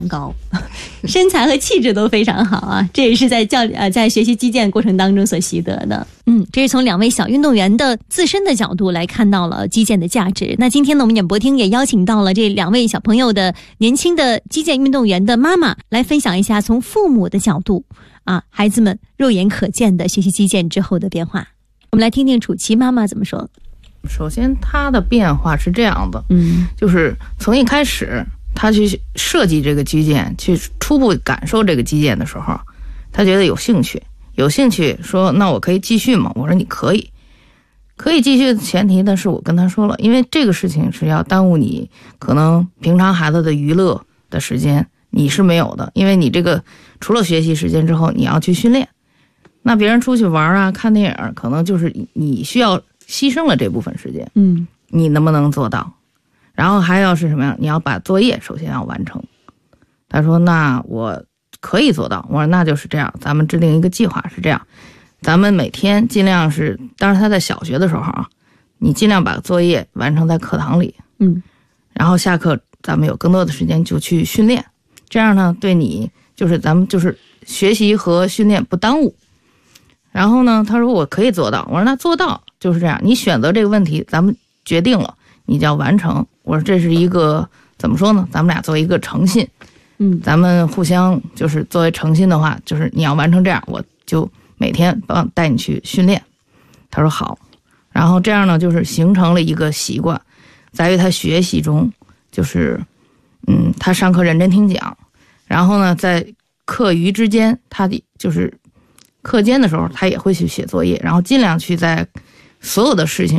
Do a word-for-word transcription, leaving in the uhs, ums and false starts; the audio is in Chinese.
高，身材和气质都非常好啊，这也是在教呃在学习击剑过程当中所习得的。嗯，这是从两位小运动员的自身的角度来看到了击剑的价值。那今天呢，我们演播厅也邀请到了这两位小朋友的年轻的击剑运动员的妈妈来分享一下从父母的角度啊，孩子们肉眼可见的学习击剑之后的变化。我们来听听楚琪妈妈怎么说。 首先，它的变化是这样的，嗯，就是从一开始。他去设计这个击剑，去初步感受这个击剑的时候，他觉得有兴趣，有兴趣说那我可以继续吗？我说你可以，可以继续的前提呢是我跟他说了，因为这个事情是要耽误你可能平常孩子的娱乐的时间，你是没有的，因为你这个除了学习时间之后，你要去训练。那别人出去玩啊、看电影，可能就是你需要牺牲了这部分时间，嗯，你能不能做到？然后还要是什么呀？你要把作业首先要完成。他说那我可以做到。我说那就是这样，咱们制定一个计划是这样，咱们每天尽量是，当然他在小学的时候啊，你尽量把作业完成在课堂里，嗯，然后下课咱们有更多的时间就去训练，这样呢对你就是咱们就是学习和训练不耽误。然后呢他说我可以做到。我说那做到就是这样，你选择这个问题咱们决定了，你就要完成。我说这是一个怎么说呢？咱们俩作为一个诚信，嗯，咱们互相就是作为诚信的话，就是你要完成这样，我就每天帮带你去训练。他说好，然后这样呢，就是形成了一个习惯，在于他学习中，就是嗯，他上课认真听讲，然后呢，在课余之间，他就是课间的时候，他也会去写作业，然后尽量去在所有的事情